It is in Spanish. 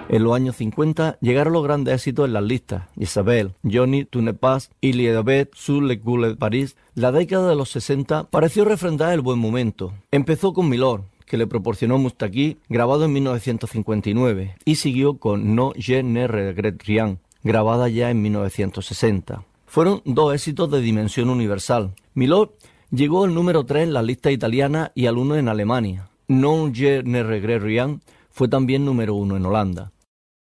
En los años 50 llegaron los grandes éxitos en las listas: Isabelle, Johnny, Tu n'es pas, Elisabeth, Sur les gules de París. La década de los 60 pareció refrendar el buen momento. Empezó con Milord, que le proporcionó Moustaki, grabado en 1959, y siguió con No je ne regrette rien, grabada ya en 1960. Fueron dos éxitos de dimensión universal. Milord llegó al número 3 en las listas italianas y al 1 en Alemania. No je ne regrette rien fue también número 1 en Holanda.